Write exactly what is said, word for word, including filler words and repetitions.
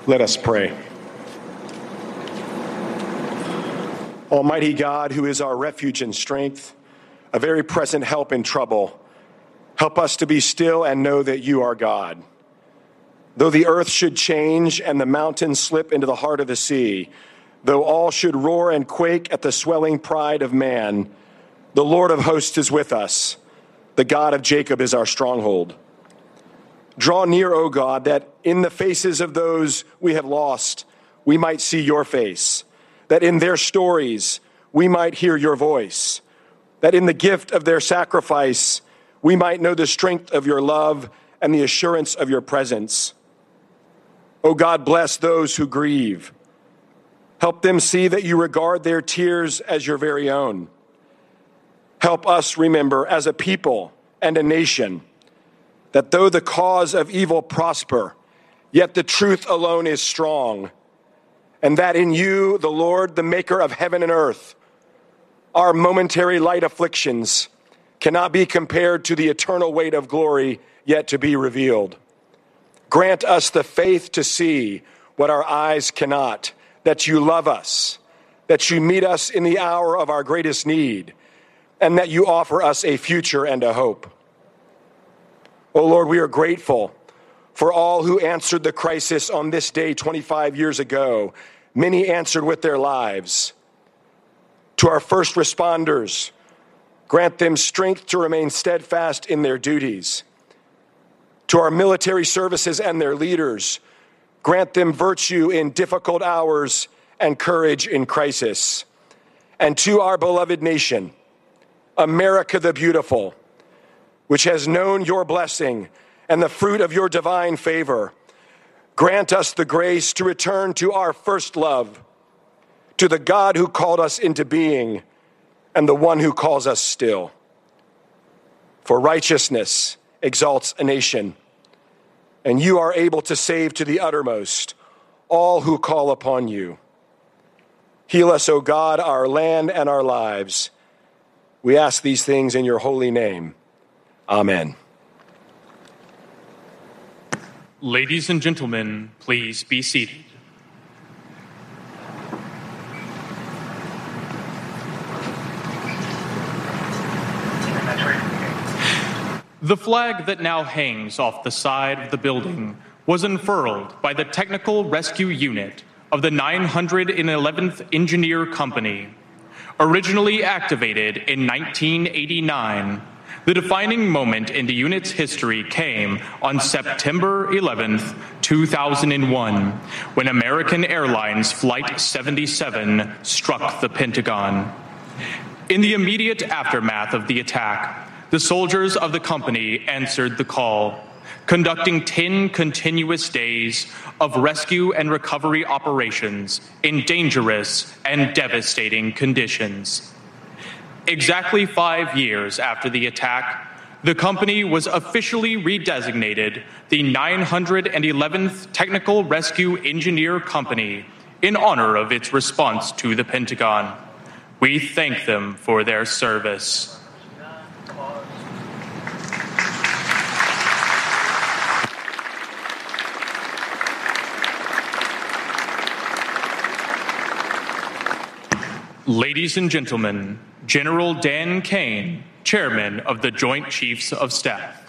Let us pray. Almighty God, who is our refuge and strength, a very present help in trouble, help us to be still and know that you are God. Though the earth should change and the mountains slip into the heart of the sea, though all should roar and quake at the swelling pride of man, the Lord of hosts is with us. The God of Jacob is our stronghold. Draw near, O God, that in the faces of those we have lost, we might see your face, that in their stories we might hear your voice, that in the gift of their sacrifice we might know the strength of your love and the assurance of your presence. O God, bless those who grieve. Help them see that you regard their tears as your very own. Help us remember as a people and a nation that though the cause of evil prosper, yet the truth alone is strong, and that in you, the Lord, the maker of heaven and earth, our momentary light afflictions cannot be compared to the eternal weight of glory yet to be revealed. Grant us the faith to see what our eyes cannot, that you love us, that you meet us in the hour of our greatest need, and that you offer us a future and a hope. O Lord, we are grateful for all who answered the crisis on this day twenty-five years ago. Many answered with their lives. To our first responders, grant them strength to remain steadfast in their duties. To our military services and their leaders, grant them virtue in difficult hours and courage in crisis. And to our beloved nation, America the beautiful, which has known your blessing and the fruit of your divine favor, grant us the grace to return to our first love, to the God who called us into being and the one who calls us still. For righteousness exalts a nation, and you are able to save to the uttermost all who call upon you. Heal us, O God, our land and our lives. We ask these things in your holy name. Amen. Ladies and gentlemen, please be seated. The flag that now hangs off the side of the building was unfurled by the Technical Rescue Unit of the nine hundred eleventh Engineer Company. Originally activated in nineteen eighty-nine, the defining moment in the unit's history came on September eleventh, two thousand one, when American Airlines Flight seventy-seven struck the Pentagon. In the immediate aftermath of the attack, the soldiers of the company answered the call, conducting ten continuous days of rescue and recovery operations in dangerous and devastating conditions. Exactly five years after the attack, the company was officially redesignated the nine hundred eleventh Technical Rescue Engineer Company in honor of its response to the Pentagon. We thank them for their service. Ladies and gentlemen, General Dan Kane, Chairman of the Joint Chiefs of Staff.